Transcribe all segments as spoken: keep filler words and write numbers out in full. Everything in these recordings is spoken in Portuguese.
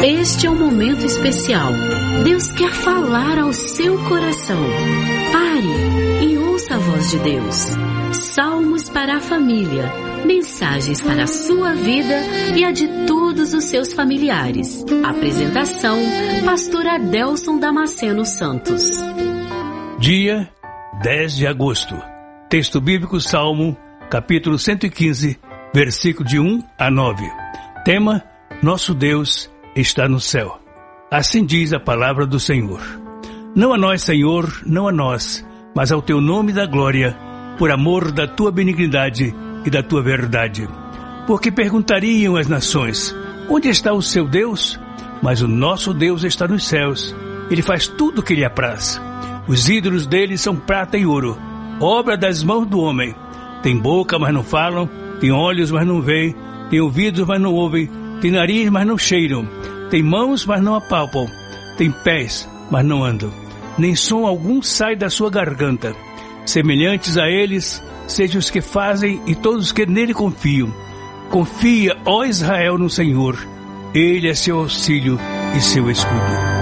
Este é um momento especial. Deus quer falar ao seu coração. Pare e ouça a voz de Deus. Salmos para a família. Mensagens para a sua vida e a de todos os seus familiares. Apresentação, Pastor Adelson Damasceno Santos. Dia dez de agosto. Texto bíblico, Salmo, capítulo cento e quinze, versículo de um a nove. Tema: Nosso Deus está no céu. Assim diz a palavra do Senhor. Não a nós, Senhor, não a nós, mas ao teu nome da glória, por amor da tua benignidade e da tua verdade. Porque perguntariam as nações: onde está o seu Deus? Mas o nosso Deus está nos céus. Ele faz tudo o que lhe apraz. Os ídolos dele são prata e ouro, obra das mãos do homem. Tem boca, mas não falam, tem olhos, mas não veem, tem ouvidos, mas não ouvem, tem nariz, mas não cheiram, tem mãos, mas não apalpam, tem pés, mas não andam, nem som algum sai da sua garganta. Semelhantes a eles sejam os que fazem e todos os que nele confiam. Confia, ó Israel, no Senhor. Ele é seu auxílio e seu escudo.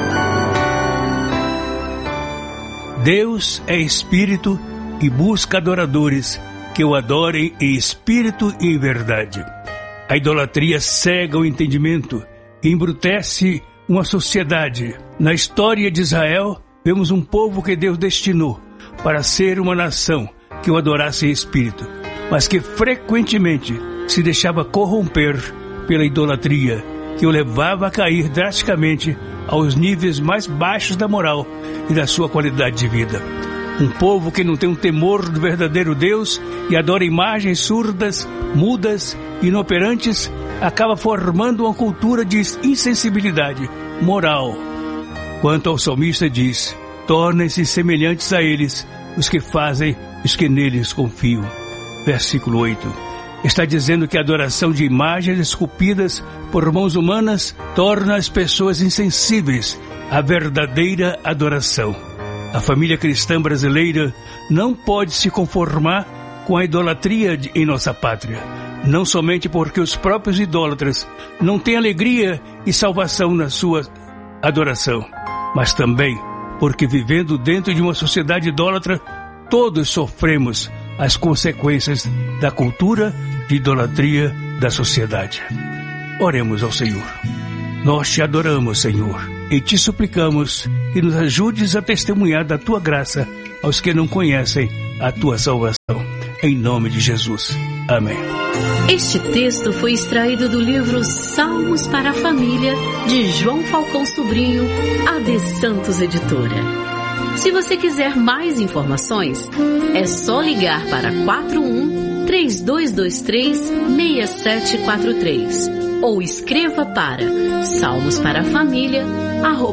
Deus é espírito e busca adoradores que o adorem em espírito e em verdade. A idolatria cega o entendimento e embrutece uma sociedade. Na história de Israel, vemos um povo que Deus destinou para ser uma nação que o adorasse em espírito, mas que frequentemente se deixava corromper pela idolatria, que o levava a cair drasticamente aos níveis mais baixos da moral e da sua qualidade de vida. Um povo que não tem um temor do verdadeiro Deus e adora imagens surdas, mudas, inoperantes, acaba formando uma cultura de insensibilidade moral. Quanto ao salmista diz: tornem-se semelhantes a eles os que fazem, os que neles confiam. Versículo oito. Está dizendo que a adoração de imagens esculpidas por mãos humanas torna as pessoas insensíveis à verdadeira adoração. A família cristã brasileira não pode se conformar com a idolatria de, em nossa pátria, não somente porque os próprios idólatras não têm alegria e salvação na sua adoração, mas também porque, vivendo dentro de uma sociedade idólatra, todos sofremos as consequências da cultura de idolatria da sociedade. Oremos ao Senhor. Nós te adoramos, Senhor, e te suplicamos que nos ajudes a testemunhar da tua graça aos que não conhecem a tua salvação. Em nome de Jesus. Amém. Este texto foi extraído do livro Salmos para a Família, de João Falcão Sobrinho, A D Santos Editora. Se você quiser mais informações, é só ligar para quatro um, três dois dois três, seis sete quatro três ou escreva para salmos para a família arroba